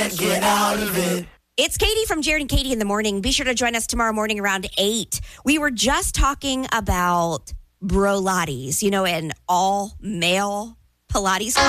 can't get out of it. It's Katie from Jared and Katie in the Morning. Be sure to join us tomorrow morning around 8. We were just talking about Brolattes, an all-male Pilates